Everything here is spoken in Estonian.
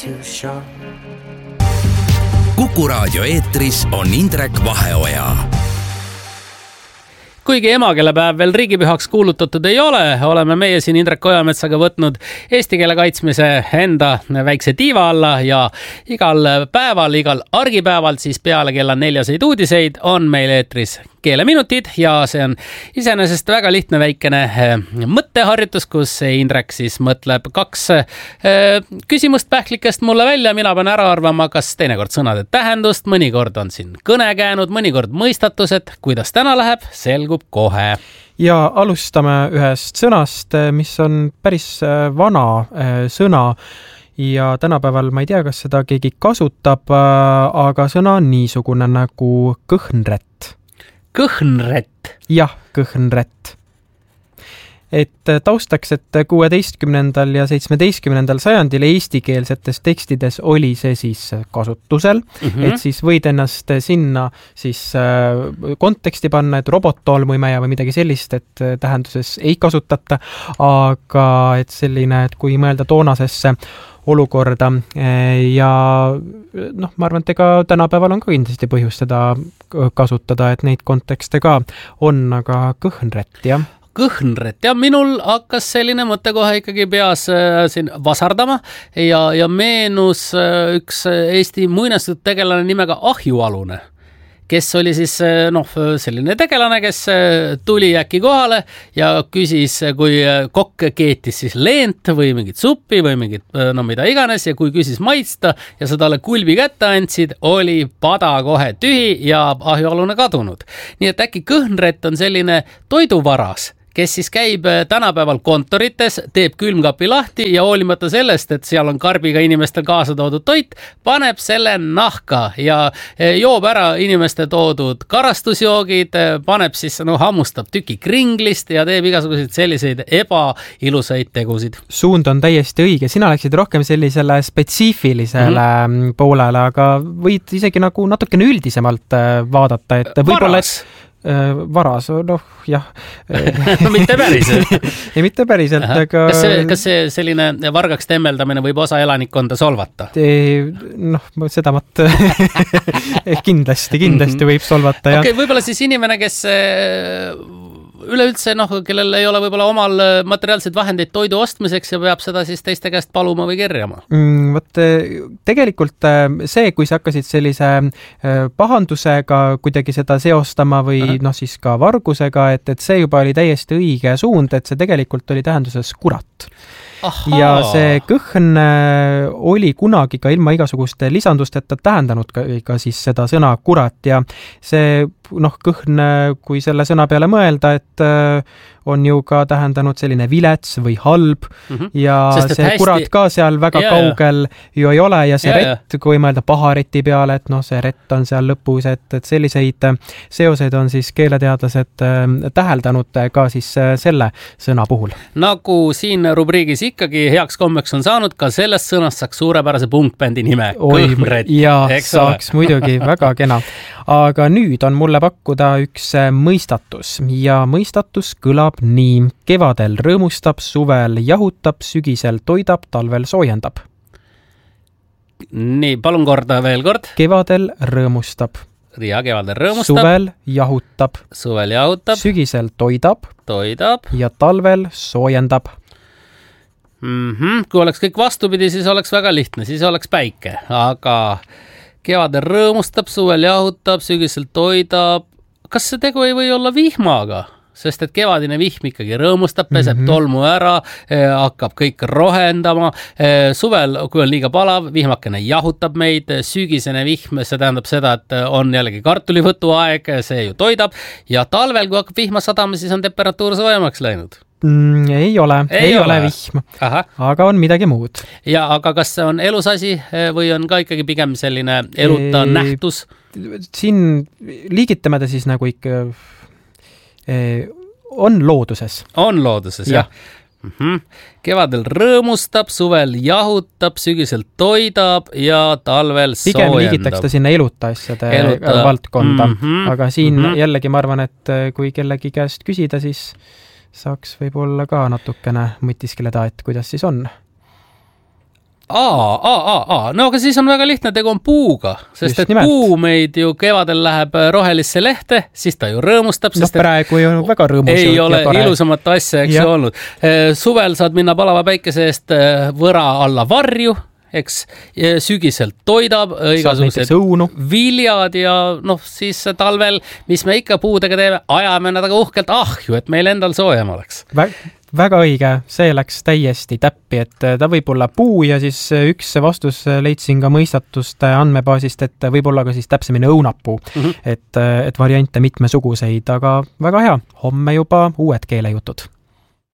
Kuku Raadio eetris on Indrek Vaheoja. Kuigi emakeelepäev veel riigipühaks kuulutatud ei ole, oleme meie siin Indrek Ojametsaga võtnud eesti keele kaitsmise enda väikse tiiva alla ja igal päeval, igal argipäeval siis peale kella 4 uudiseid on meil eetris keeleminutid ja see on iseenesest väga lihtne väikene mõtteharjutus, kus Indrek siis mõtleb 2 küsimust pähklikest mulle välja, mina pean ära arvama, kas teinekord sõnade tähendust, mõnikord on siin kõnekäänud, mõnikord mõistatused, kuidas täna läheb, selgub kohe. Ja alustame ühest sõnast, mis on päris vana sõna ja tänapäeval ma ei tea, kas seda keegi kasutab, aga sõna on niisugune nagu kõhnrett. Kõhnrett? Jah, kõhnrett. Et taustaks, et 16. ja 17. sajandil eestikeelsetes tekstides oli see siis kasutusel, et siis võid ennast sinna siis konteksti panna, et robottolmuimeja või midagi sellist, et tähenduses ei kasutata, aga et selline, et kui mõelda toonasesse olukorda ja ma arvan, et ega tänapäeval on ka kindlasti põhjust seda kasutada, et neid kontekste ka on, aga kõhnrett, jah. Kõhnrett ja minul hakkas selline mõte kohe ikkagi peas siin vasardama ja meenus üks Eesti muinasjutu tegelane nimega Ahjualune, kes oli siis selline tegelane, kes tuli äkki kohale ja küsis, kui kokk keetis siis leent või mingit suppi või mingit mida iganes ja kui küsis maitsta ja sa talle kulbi kätte andsid, oli pada kohe tühi ja Ahjualune kadunud. Nii et äkki kõhnrett on selline toiduvaras, kes siis käib tänapäeval kontorites, teeb külmkapi lahti ja hoolimata sellest, et seal on karbiga inimestel kaasa toodud toit, paneb selle nahka ja joob ära inimeste toodud karastusjoogid, paneb siis, hammustab tüki kringlist ja teeb igasuguseid selliseid ebailusaid tegusid. Suund on täiesti õige, sina läksid rohkem sellisele spetsiifilisele poolele, aga võid isegi nagu natukene üldisemalt vaadata, et võib-olla varas, jah. Mitte päriselt. Ei, mitte päriselt, aga... Kas see selline vargaks temmeldamine võib osa elanikkonda solvata? Seda kindlasti võib solvata. Okei, võib-olla siis inimene, kes üleüldse, kellel ei ole võib-olla omal materiaalseid vahendeid toidu ostmiseks ja peab seda siis teiste käest paluma või kerjama. Tegelikult see, kui sa hakkasid sellise pahandusega kuidagi seda seostama või siis ka vargusega, et see juba oli täiesti õige suund, et see tegelikult oli tähenduses kurat. Aha. Ja see kõhn oli kunagi ka ilma igasuguste lisandusteta tähendanud ka siis seda sõna kurat ja see kõhn, kui selle sõna peale mõelda, et on ju ka tähendanud selline vilets või halb ja see kurat ka seal väga kaugel ju ei ole ja see rett, kui mõelda pahareti peale, et see rett on seal lõpus, et selliseid seoseid on siis keeleteadlased täheldanud ka siis selle sõna puhul. Nagu siin rubriigis ikkagi heaks kommeks on saanud, ka sellest sõnast saaks suurepärase punkbändi nime. Kõhnrett. Ja saaks muidugi, väga kena. Aga nüüd on mulle pakkuda üks mõistatus ja mõistatus kõlab nii. Kevadel rõõmustab, suvel jahutab, sügisel toidab, talvel soojendab. Nii, palun korda veel kord. Kevadel rõõmustab. Ja kevadel rõõmustab. Suvel jahutab. Suvel jahutab. Sügisel toidab. Toidab. Ja talvel soojendab. Kui oleks kõik vastupidi, siis oleks väga lihtne, siis oleks päike, aga kevadel rõõmustab, suvel jahutab, sügisel toidab. Kas see tegu ei või olla vihmaga? Sest et kevadine vihm ikkagi rõõmustab, peseb tolmu ära, hakkab kõik rohendama. Suvel, kui on liiga palav, vihmakene jahutab meid. Sügisene vihm, see tähendab seda, et on jällegi kartulivõtu aeg, see ju toidab. Ja talvel, kui hakkab vihma sadama, siis on temperatuur soojemaks läinud. Ei ole vihm, aga on midagi muud. Ja aga kas see on elus asi või on ka ikkagi pigem selline eluta nähtus? Siin liigitame ta siis nagu ikka on looduses. On looduses, jah. Kevadel rõõmustab, suvel jahutab, sügisel toidab ja talvel soojendab. Pigem liigitaks ta sinna eluta asjade valdkonda, aga siin jällegi ma arvan, et kui kellegi käest küsida, siis saaks võib-olla ka natukene mõtiskeleda, et kuidas siis on. No aga siis on väga lihtne, tegu on puuga, sest Just et nimelt. puu meid ju kevadel läheb rohelisse lehte, siis ta ju rõõmustab, sest praegu ju väga rõõmus ei ole ilusamat asja, eks ju olnud. Suvel saad minna palava päikese eest võra alla varju, eks, sügiselt toidab, igasugused viljad ja siis talvel, mis me ikka puudega teeme, ajame nad aga uhkelt ahju, et meil endal soojem oleks. Väga õige, see läks täiesti täppi, et ta võib olla puu ja siis üks vastus leidsin ka mõistatuste andmebaasist, et võib-olla ka siis täpsemini õunapuu, et variante mitmesuguseid, aga väga hea, homme juba uued keelejutud.